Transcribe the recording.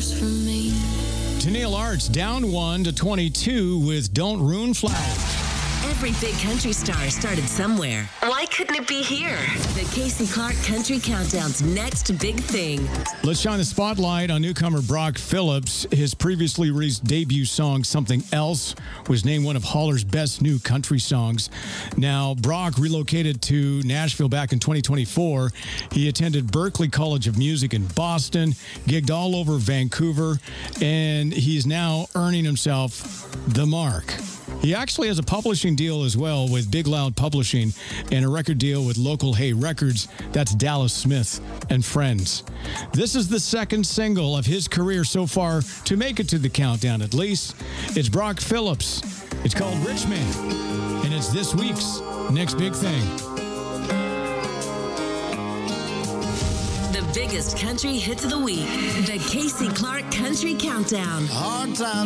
Tennille Arts down 1 to 22 with Don't Ruin Flowers. Every big country star started somewhere. Why couldn't it be here? The Casey Clark Country Countdown's next big thing. Let's shine the spotlight on newcomer Brock Phillips. His previously released debut song, Something Else, was named one of Holler's best new country songs. Now, Brock relocated to Nashville back in 2024. He attended Berklee College of Music in Boston, gigged all over Vancouver, and he's now earning himself the mark. He actually has a publishing deal as well with Big Loud Publishing and a record deal with Local Hay Records. That's Dallas Smith and Friends. This is the second single of his career so far to make it to the countdown at least. It's Brock Phillips. It's called Rich Man, and it's this week's next big thing. The biggest country hits of the week. The Casey Clark Country Countdown. Hard times.